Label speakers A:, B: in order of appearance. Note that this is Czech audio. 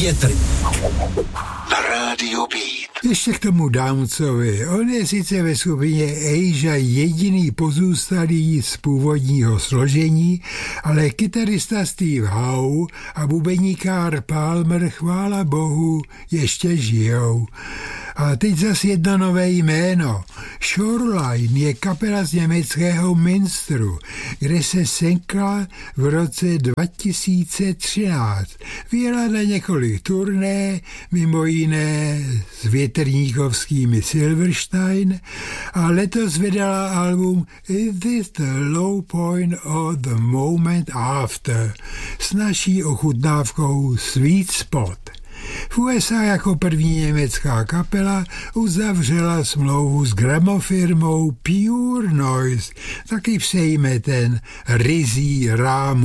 A: větry.
B: Na rádiu Beat.
C: Ještě k tomu Downsovi. On je sice ve skupině Asia jediný pozůstalý z původního složení, ale kytarista Steve Howe a bubeníkár Palmer, chvála bohu, ještě žijou. A teď zase jedno nové jméno. Shoreline je kapela z německého Münsteru, kde se senkla v roce 2013. Vyjela na několik turné, mimo jiné s větrníkovskými Silverstein, a letos vydala album Is This the Low Point or the Moment After s naší ochutnávkou Sweet Spot. V USA jako první německá kapela uzavřela smlouvu s gramofirmou Pure Noise, taky přejme ten ryzí rám